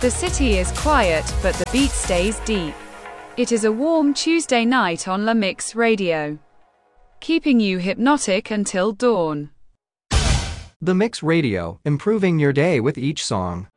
The city is quiet, but the beat stays deep. It is a warm Tuesday night on La Mix Radio, keeping you hypnotic until dawn. The Mix Radio, improving your day with each song.